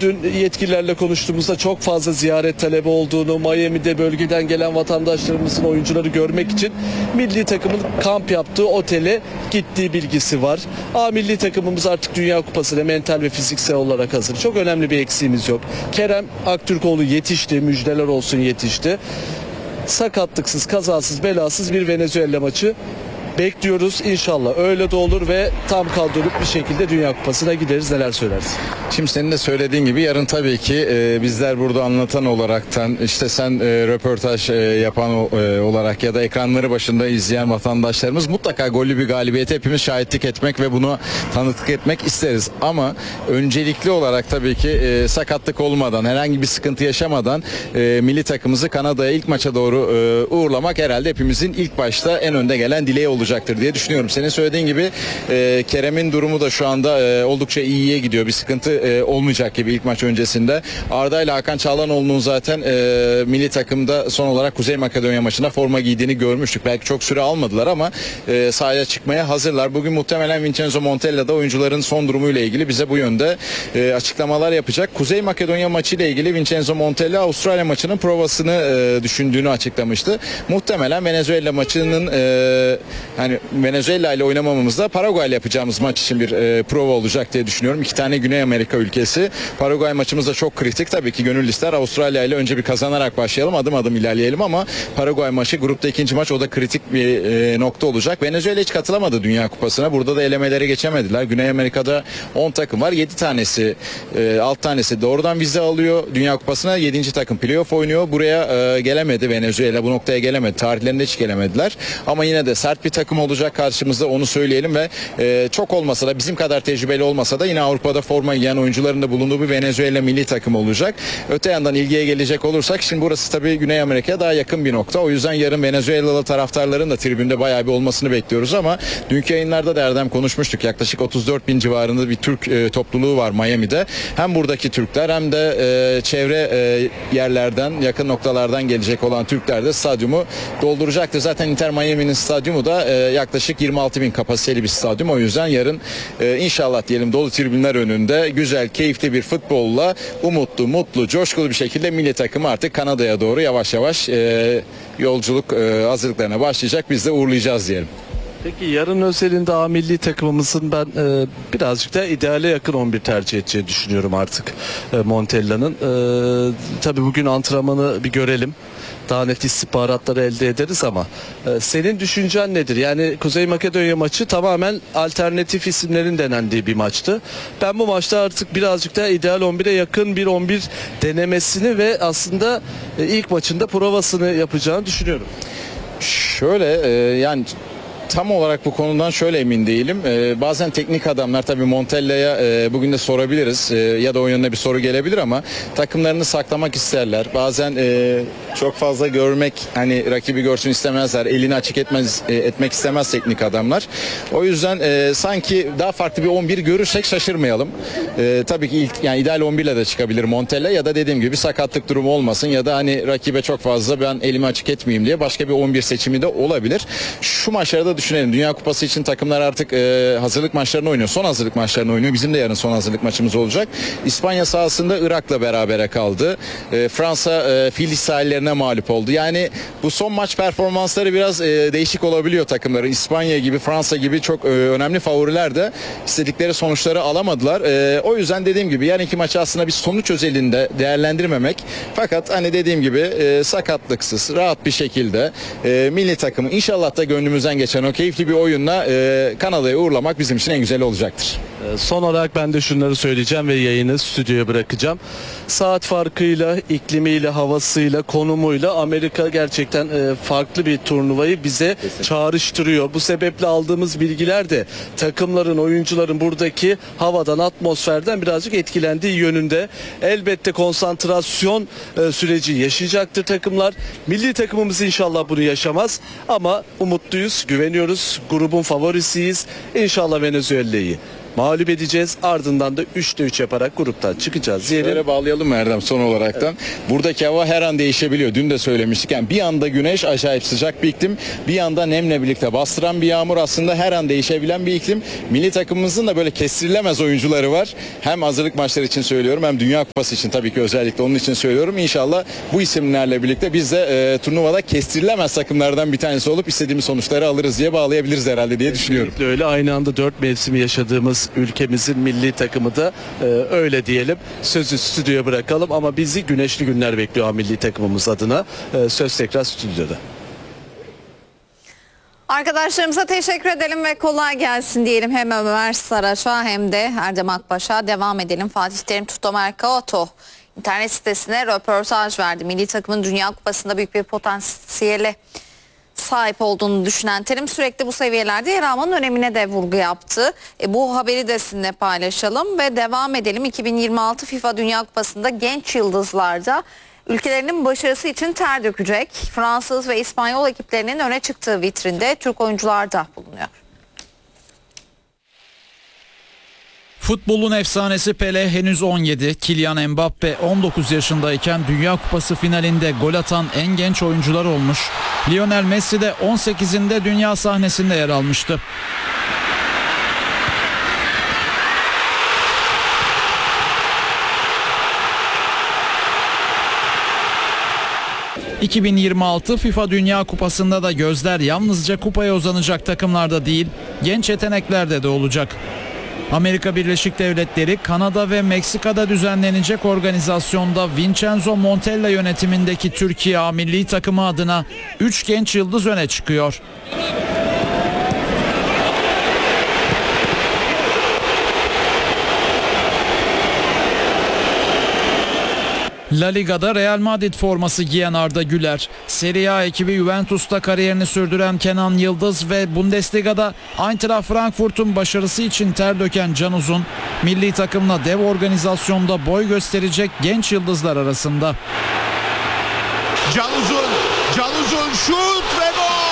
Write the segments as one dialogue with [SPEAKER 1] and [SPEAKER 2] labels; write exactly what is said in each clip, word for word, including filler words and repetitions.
[SPEAKER 1] dün yetkililerle konuştuğumuzda çok fazla ziyaret talebi olduğunu, Miami'de bölgeden gelen vatandaşlarımızın oyuncuları görmek için milli takımın kamp yaptığı otele gittiği bilgisi var. A milli takımımız artık Dünya Kupası'na mental ve fiziksel olarak hazır. Çok önemli bir eksiğimiz yok. Kerem Aktürkoğlu yetişti, müjdeler olsun yetişti. Sakatlıksız, kazasız, belasız bir Venezuela maçı bekliyoruz. İnşallah öyle de olur ve tam kadroluk bir şekilde Dünya Kupası'na gideriz. Neler söylersin?
[SPEAKER 2] Şimdi senin de söylediğin gibi yarın tabii ki e, bizler burada anlatan olaraktan, işte sen e, röportaj e, yapan e, olarak ya da ekranları başında izleyen vatandaşlarımız mutlaka gollü bir galibiyete hepimiz şahitlik etmek ve bunu tanıklık etmek isteriz. Ama öncelikli olarak tabii ki e, sakatlık olmadan, herhangi bir sıkıntı yaşamadan e, milli takımımızı Kanada'ya ilk maça doğru e, uğurlamak herhalde hepimizin ilk başta en önde gelen dileği olacaktır diye düşünüyorum. Senin söylediğin gibi e, Kerem'in durumu da şu anda e, oldukça iyiye gidiyor. Bir sıkıntı e, olmayacak gibi ilk maç öncesinde. Arda ile Hakan Çağlanoğlu'nun zaten e, milli takımda son olarak Kuzey Makedonya maçına forma giydiğini görmüştük. Belki çok süre almadılar ama e, sahaya çıkmaya hazırlar. Bugün muhtemelen Vincenzo Montella da oyuncuların son durumuyla ilgili bize bu yönde e, açıklamalar yapacak. Kuzey Makedonya maçı ile ilgili Vincenzo Montella Avustralya maçının provasını e, düşündüğünü açıklamıştı. Muhtemelen Venezuela maçının e, yani Venezuela ile oynamamamızda Paraguay ile yapacağımız maç için bir e, prova olacak diye düşünüyorum. İki tane Güney Amerika ülkesi. Paraguay maçımız da çok kritik. Tabii ki gönül ister Avustralya ile önce bir kazanarak başlayalım. Adım adım ilerleyelim ama Paraguay maçı grupta ikinci maç, o da kritik bir e, nokta olacak. Venezuela hiç katılamadı Dünya Kupası'na. Burada da elemeleri geçemediler. Güney Amerika'da on takım var. yedi tanesi e, alt tanesi doğrudan vize alıyor Dünya Kupası'na. yedinci takım playoff oynuyor. Buraya e, gelemedi Venezuela. Bu noktaya gelemedi. Tarihlerinde hiç gelemediler. Ama yine de sert bir takım olacak karşımızda, onu söyleyelim ve e, çok olmasa da, bizim kadar tecrübeli olmasa da yine Avrupa'da forma giyen oyuncuların da bulunduğu bir Venezuela milli takım olacak. Öte yandan ilgiye gelecek olursak, şimdi burası tabii Güney Amerika'ya daha yakın bir nokta. O yüzden yarın Venezuelalı taraftarların da tribünde bayağı bir olmasını bekliyoruz ama dünkü yayınlarda da Erdem konuşmuştuk. Yaklaşık otuz dört bin civarında bir Türk e, topluluğu var Miami'de. Hem buradaki Türkler hem de e, çevre e, yerlerden, yakın noktalardan gelecek olan Türkler de stadyumu dolduracaktır. Zaten Inter Miami'nin stadyumu da e, yaklaşık yirmi altı bin kapasiteli bir stadyum. O yüzden yarın e, inşallah diyelim dolu tribünler önünde güzel, keyifli bir futbolla umutlu, mutlu, coşkulu bir şekilde milli takım artık Kanada'ya doğru yavaş yavaş e, yolculuk e, hazırlıklarına başlayacak. Biz de uğurlayacağız diyelim.
[SPEAKER 1] Peki yarın özelinde A milli takımımızın ben e, birazcık da ideale yakın on bir tercih edeceğini düşünüyorum artık e, Montella'nın. E, tabii bugün antrenmanı bir görelim. Daha net istihbaratları elde ederiz ama e, senin düşüncen nedir? Yani Kuzey Makedonya maçı tamamen alternatif isimlerin denendiği bir maçtı. Ben bu maçta artık birazcık daha ideal on bire yakın bir on bir denemesini ve aslında e, ilk maçında provasını yapacağını düşünüyorum.
[SPEAKER 2] Şöyle e, yani tam olarak bu konudan şöyle emin değilim. Ee, bazen teknik adamlar, tabii Montella'ya e, bugün de sorabiliriz e, ya da o yönde bir soru gelebilir ama takımlarını saklamak isterler. Bazen e, çok fazla görmek, hani rakibi görsün istemezler. Elini açık etmez e, etmek istemez teknik adamlar. O yüzden e, sanki daha farklı bir on bir görürsek şaşırmayalım. E, tabii ki ilk, yani ideal on bir ile de çıkabilir Montella ya da dediğim gibi sakatlık durumu olmasın ya da hani rakibe çok fazla ben elimi açık etmeyeyim diye başka bir on bir seçimi de olabilir. Şu maçlarda düşünelim. Dünya Kupası için takımlar artık e, hazırlık maçlarını oynuyor. Son hazırlık maçlarını oynuyor. Bizim de yarın son hazırlık maçımız olacak. İspanya sahasında Irak'la berabere kaldı. E, Fransa e, Fil sahillerine mağlup oldu. Yani bu son maç performansları biraz e, değişik olabiliyor takımların. İspanya gibi, Fransa gibi çok e, önemli favoriler de istedikleri sonuçları alamadılar. E, o yüzden dediğim gibi yarınki maçı aslında bir sonuç özelinde değerlendirmemek. Fakat hani dediğim gibi e, sakatlıksız, rahat bir şekilde e, milli takımı inşallah da gönlümüzden geçen o keyifli bir oyunla e, Kanada'ya uğurlamak bizim için en güzeli olacaktır.
[SPEAKER 1] Son olarak ben de şunları söyleyeceğim ve yayını stüdyoya bırakacağım. Saat farkıyla, iklimiyle, havasıyla, konumuyla Amerika gerçekten e, farklı bir turnuvayı bize Kesinlikle. çağrıştırıyor. Bu sebeple aldığımız bilgiler de takımların, oyuncuların buradaki havadan, atmosferden birazcık etkilendiği yönünde. Elbette konsantrasyon e, süreci yaşayacaktır takımlar. Milli takımımız inşallah bunu yaşamaz ama umutluyuz, güveniyoruz. Grubun favorisiyiz. İnşallah Venezuela'yı mağlup edeceğiz. Ardından da üçte üç yaparak gruptan çıkacağız diyelim.
[SPEAKER 2] Böyle bağlayalım mı Erdem son olaraktan? Evet. Buradaki hava her an değişebiliyor. Dün de söylemiştik. Yani bir anda güneş, acayip sıcak bir iklim. Bir anda nemle birlikte bastıran bir yağmur, aslında her an değişebilen bir iklim. Milli takımımızın da böyle kestirilemez oyuncuları var. Hem hazırlık maçları için söylüyorum, hem Dünya Kupası için tabii ki özellikle onun için söylüyorum. İnşallah bu isimlerle birlikte biz de e, turnuvada kestirilemez takımlardan bir tanesi olup istediğimiz sonuçları alırız diye bağlayabiliriz herhalde diye düşünüyorum.
[SPEAKER 1] Kesinlikle öyle. Aynı anda dört mevsimi yaşadığımız ülkemizin milli takımı da e, öyle diyelim. Sözü stüdyoya bırakalım ama bizi güneşli günler bekliyor milli takımımız adına. E, söz tekrar stüdyoda.
[SPEAKER 3] Arkadaşlarımıza teşekkür edelim ve kolay gelsin diyelim. Hem Ömer Saraç'a hem de Erdem Akbaş'a devam edelim. Fatih Terim Tutto Mercato internet sitesine röportaj verdi. Milli takımın Dünya Kupası'nda büyük bir potansiyele sahip olduğunu düşünen Terim sürekli bu seviyelerde yer almanın önemine de vurgu yaptı. E, bu haberi de sizinle paylaşalım ve devam edelim. iki bin yirmi altı FIFA Dünya Kupası'nda genç yıldızlarda ülkelerinin başarısı için ter dökecek Fransız ve İspanyol ekiplerinin öne çıktığı vitrinde Türk oyuncular da bulunuyor.
[SPEAKER 4] Futbolun efsanesi Pele henüz on yedi, Kylian Mbappe on dokuz yaşındayken Dünya Kupası finalinde gol atan en genç oyuncular olmuş. Lionel Messi de on sekizinde dünya sahnesinde yer almıştı. iki bin yirmi altı FIFA Dünya Kupası'nda da gözler yalnızca kupaya uzanacak takımlarda değil, genç yeteneklerde de olacak. Amerika Birleşik Devletleri, Kanada ve Meksika'da düzenlenecek organizasyonda Vincenzo Montella yönetimindeki Türkiye A milli takımı adına üç genç yıldız öne çıkıyor. La Liga'da Real Madrid forması giyen Arda Güler, Serie A ekibi Juventus'ta kariyerini sürdüren Kenan Yıldız ve Bundesliga'da Eintracht Frankfurt'un başarısı için ter döken Can Uzun, milli takımla dev organizasyonda boy gösterecek genç yıldızlar arasında.
[SPEAKER 5] Can Uzun, Can Uzun şut ve gol!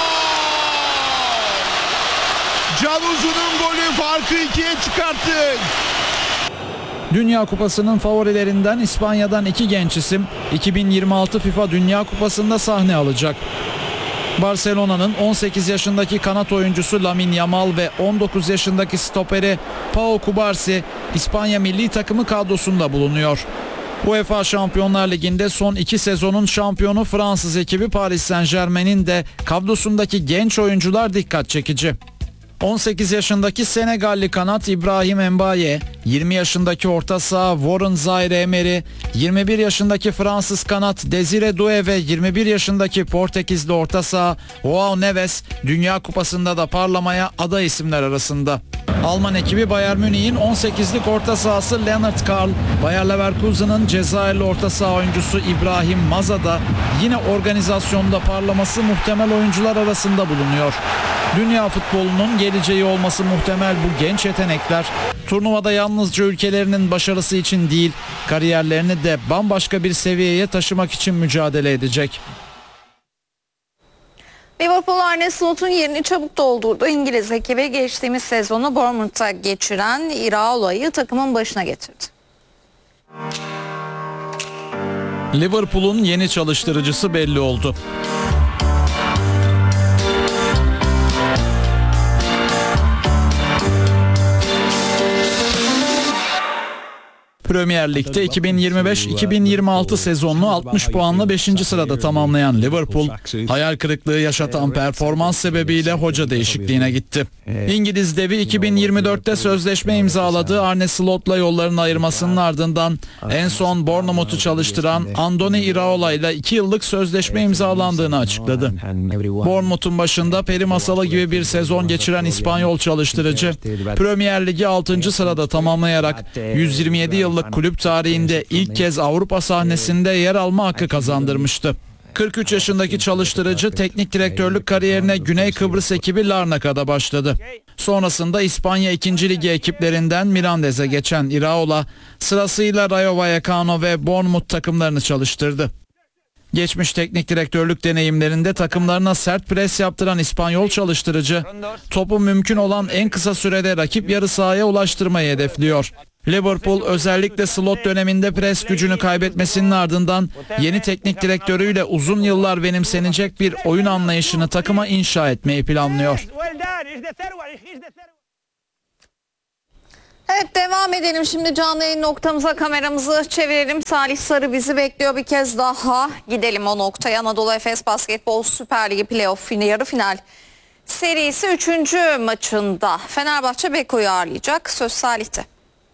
[SPEAKER 5] Can Uzun'un golü farkı ikiye çıkarttı.
[SPEAKER 4] Dünya Kupası'nın favorilerinden İspanya'dan iki genç isim iki bin yirmi altı FIFA Dünya Kupası'nda sahne alacak. Barcelona'nın on sekiz yaşındaki kanat oyuncusu Lamine Yamal ve on dokuz yaşındaki stoperi Pau Cubarsí İspanya milli takımı kadrosunda bulunuyor. UEFA Şampiyonlar Ligi'nde son iki sezonun şampiyonu Fransız ekibi Paris Saint-Germain'in de kadrosundaki genç oyuncular dikkat çekici. on sekiz yaşındaki Senegalli kanat İbrahim Mbaye, yirmi yaşındaki orta saha Warren Zaïre-Emery, yirmi bir yaşındaki Fransız kanat Desire Doué ve yirmi bir yaşındaki Portekizli orta saha João Neves Dünya Kupası'nda da parlamaya aday isimler arasında. Alman ekibi Bayern Münih'in on sekizlik orta sahası Leonard Karl, Bayer Leverkusen'ın Cezayirli orta saha oyuncusu İbrahim Maza da yine organizasyonda parlaması muhtemel oyuncular arasında bulunuyor. Dünya futbolunun geleceği olması muhtemel bu genç yetenekler turnuvada yalnızca ülkelerinin başarısı için değil, kariyerlerini de bambaşka bir seviyeye taşımak için mücadele edecek.
[SPEAKER 3] Liverpool Arne Slot'un yerini çabuk doldurdu. İngiliz ekibi geçtiğimiz sezonu Bournemouth'ta geçiren Iraola'yı takımın başına getirdi.
[SPEAKER 4] Liverpool'un yeni çalıştırıcısı belli oldu. Premier Lig'de iki bin yirmi beş iki bin yirmi altı sezonunu altmış puanla beşinci sırada tamamlayan Liverpool, hayal kırıklığı yaşatan performans sebebiyle hoca değişikliğine gitti. İngiliz devi iki bin yirmi dörtte sözleşme imzaladığı Arne Slot'la yollarını ayırmasının ardından en son Bournemouth'u çalıştıran Andoni Iraola ile iki yıllık sözleşme imzalandığını açıkladı. Bournemouth'un başında peri masalı gibi bir sezon geçiren İspanyol çalıştırıcı, Premier Lig'i altıncı sırada tamamlayarak yüz yirmi yedi yıllık kulüp tarihinde ilk kez Avrupa sahnesinde yer alma hakkı kazandırmıştı. kırk üç yaşındaki çalıştırıcı teknik direktörlük kariyerine Güney Kıbrıs ekibi Larnaca'da başladı. Sonrasında İspanya ikinci Ligi ekiplerinden Mirandez'e geçen Iraola sırasıyla Rayo Vallecano ve Bournemouth takımlarını çalıştırdı. Geçmiş teknik direktörlük deneyimlerinde takımlarına sert pres yaptıran İspanyol çalıştırıcı, topu mümkün olan en kısa sürede rakip yarı sahaya ulaştırmayı hedefliyor. Liverpool özellikle slot döneminde pres gücünü kaybetmesinin ardından yeni teknik direktörüyle uzun yıllar benimsenecek bir oyun anlayışını takıma inşa etmeyi planlıyor.
[SPEAKER 3] Evet, devam edelim. Şimdi canlı yayın noktamıza kameramızı çevirelim. Salih Sarı bizi bekliyor bir kez daha. Gidelim o noktaya. Anadolu Efes Basketbol Süper Ligi Playoff yarı final serisi üçüncü maçında Fenerbahçe Beko'yu ağırlayacak. Söz Salih'te.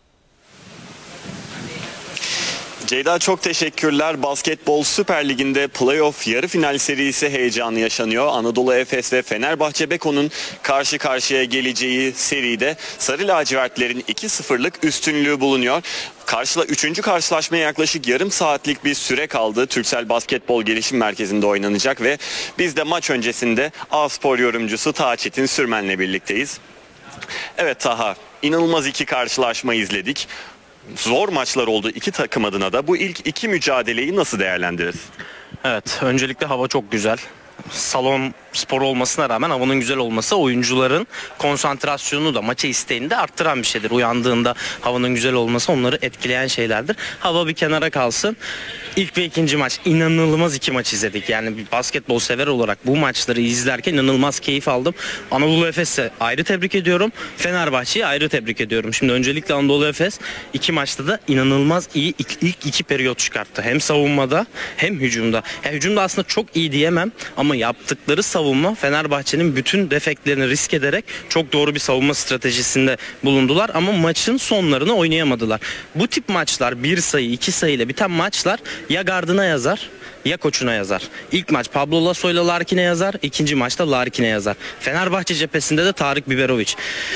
[SPEAKER 6] Ceyda, çok teşekkürler. Basketbol Süper Ligi'nde playoff yarı final serisi heyecanı yaşanıyor. Anadolu Efes ve Fenerbahçe Beko'nun karşı karşıya geleceği seride Sarı lacivertlerin iki sıfırlık üstünlüğü bulunuyor. Karşıla, üçüncü karşılaşmaya yaklaşık yarım saatlik bir süre kaldı. Türksel Basketbol Gelişim Merkezi'nde oynanacak ve biz de maç öncesinde A-Spor yorumcusu Taha Çetin Sürmen'le birlikteyiz. Evet Taha, inanılmaz iki karşılaşma izledik. Zor maçlar oldu iki takım adına da. Bu ilk iki mücadeleyi nasıl değerlendiririz?
[SPEAKER 7] Evet, öncelikle hava çok güzel. Salon spor olmasına rağmen havanın güzel olması oyuncuların konsantrasyonunu da, maça isteğini de arttıran bir şeydir. Uyandığında havanın güzel olması onları etkileyen şeylerdir. Hava bir kenara kalsın. İlk ve ikinci maç, inanılmaz iki maç izledik. Yani bir basketbol sever olarak bu maçları izlerken inanılmaz keyif aldım. Anadolu Efes'e ayrı tebrik ediyorum. Fenerbahçe'yi ayrı tebrik ediyorum. Şimdi öncelikle Anadolu Efes iki maçta da inanılmaz iyi ilk, ilk iki periyot çıkarttı. Hem savunmada hem hücumda. Yani hücumda aslında çok iyi diyemem ama yaptıkları savunma, Fenerbahçe'nin bütün defeklerini risk ederek çok doğru bir savunma stratejisinde bulundular ama maçın sonlarını oynayamadılar. Bu tip maçlar, bir sayı iki sayıyla biten maçlar ya gardına yazar ya koçuna yazar. İlk maç Pablo Lasso'yla Larkin'e yazar, ikinci maçta Larkin'e yazar. Fenerbahçe cephesinde de Tarık Biberovic.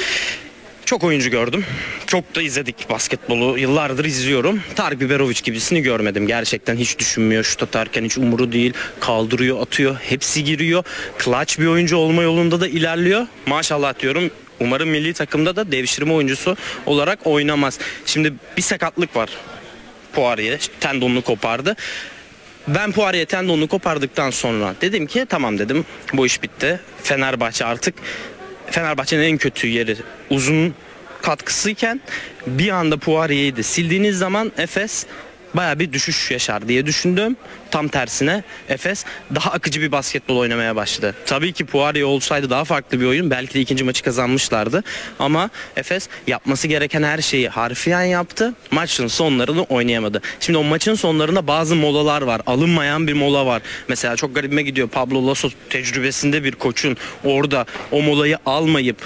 [SPEAKER 7] Çok oyuncu gördüm. Çok da izledik basketbolu. Yıllardır izliyorum. Tarık Biberovic gibisini görmedim. Gerçekten hiç düşünmüyor. Şut atarken hiç umuru değil. Kaldırıyor, atıyor. Hepsi giriyor. Clutch bir oyuncu olma yolunda da ilerliyor. Maşallah diyorum. Umarım milli takımda da devşirme oyuncusu olarak oynamaz. Şimdi bir sakatlık var. Poirier tendonunu kopardı. Ben Poirier tendonunu kopardıktan sonra dedim ki tamam dedim, bu iş bitti. Fenerbahçe artık Fenerbahçe'nin en kötü yeri uzun katkısıyken bir anda Poirier'i de sildiğiniz zaman Efes bayağı bir düşüş yaşar diye düşündüm. Tam tersine Efes daha akıcı bir basketbol oynamaya başladı. Tabii ki Poirier olsaydı daha farklı bir oyun. Belki de ikinci maçı kazanmışlardı. Ama Efes yapması gereken her şeyi harfiyen yaptı. Maçın sonlarını oynayamadı. Şimdi o maçın sonlarında bazı molalar var. Alınmayan bir mola var. Mesela çok garibime gidiyor. Pablo Lasso tecrübesinde bir koçun orada o molayı almayıp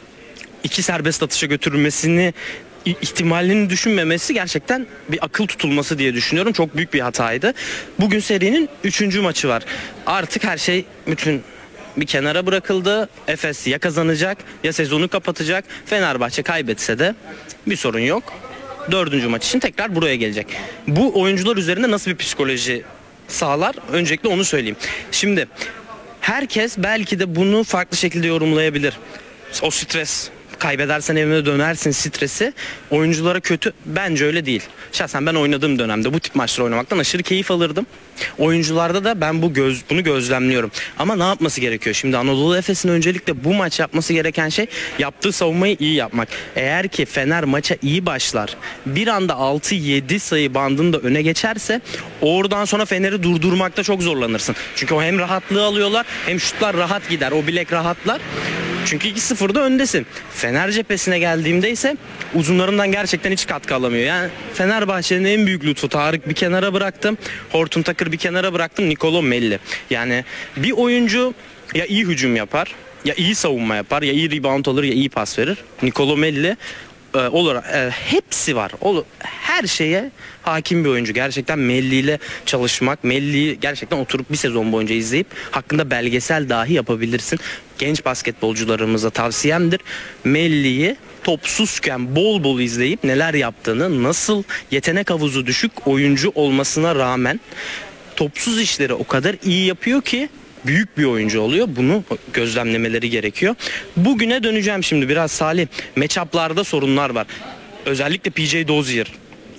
[SPEAKER 7] iki serbest atışa götürülmesini ihtimalini düşünmemesi gerçekten bir akıl tutulması diye düşünüyorum. Çok büyük bir hataydı. Bugün serinin üçüncü maçı var. Artık her şey bütün bir kenara bırakıldı. Efes ya kazanacak ya sezonu kapatacak. Fenerbahçe kaybetse de bir sorun yok. Dördüncü maç için tekrar buraya gelecek. Bu oyuncular üzerinde nasıl bir psikoloji sağlar? Öncelikle onu söyleyeyim. Şimdi herkes belki de bunu farklı şekilde yorumlayabilir. O stres, kaybedersen evine dönersin stresi oyunculara kötü. Bence öyle değil. Şahsen ben oynadığım dönemde bu tip maçları oynamaktan aşırı keyif alırdım. Oyuncularda da ben bu göz bunu gözlemliyorum. Ama ne yapması gerekiyor? Şimdi Anadolu Efes'in öncelikle bu maç yapması gereken şey yaptığı savunmayı iyi yapmak. Eğer ki Fener maça iyi başlar, bir anda altı yedi sayı bandında öne geçerse oradan sonra Fener'i durdurmakta çok zorlanırsın. Çünkü o hem rahatlığı alıyorlar hem şutlar rahat gider. O bilek rahatlar. Çünkü iki sıfırda öndesin. Fener cephesine geldiğimde ise uzunlarından gerçekten hiç katkı alamıyor. Yani Fenerbahçe'nin en büyük lütfu, Tarık bir kenara bıraktım. Horton Tucker bir kenara bıraktım. Nicolo Melli. Yani bir oyuncu ya iyi hücum yapar, ya iyi savunma yapar, ya iyi rebound alır, ya iyi pas verir. Nicolo Melli e, olarak e, hepsi var. O, her şeye hakim bir oyuncu. Gerçekten Melli ile çalışmak, Melli'yi gerçekten oturup bir sezon boyunca izleyip hakkında belgesel dahi yapabilirsin. Genç basketbolcularımıza tavsiyemdir. Melli'yi topsuzken bol bol izleyip neler yaptığını, nasıl yetenek havuzu düşük oyuncu olmasına rağmen topsuz işleri o kadar iyi yapıyor ki büyük bir oyuncu oluyor. Bunu gözlemlemeleri gerekiyor. Bugüne döneceğim şimdi biraz Salih. Matchup'larda sorunlar var. Özellikle P J Dozier.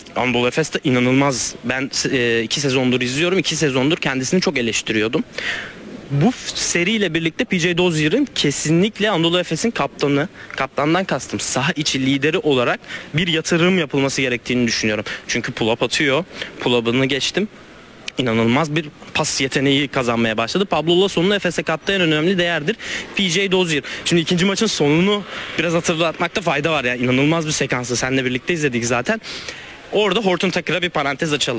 [SPEAKER 7] Anadolu Efes de inanılmaz. Ben e, iki sezondur izliyorum. iki sezondur kendisini çok eleştiriyordum. Bu seriyle birlikte P J Dozier'in kesinlikle Anadolu Efes'in kaptanı, kaptandan kastım saha içi lideri olarak bir yatırım yapılması gerektiğini düşünüyorum. Çünkü pull-up atıyor. Pull-up'ını geçtim. İnanılmaz bir pas yeteneği kazanmaya başladı. Pablo Lasso'nun Efes'e kattığı en önemli değerdir P J Dozier. Şimdi ikinci maçın sonunu biraz hatırlatmakta fayda var. Yani inanılmaz bir sekansı. Seninle birlikte izledik zaten. Orada Horton Tucker'a bir parantez açalım.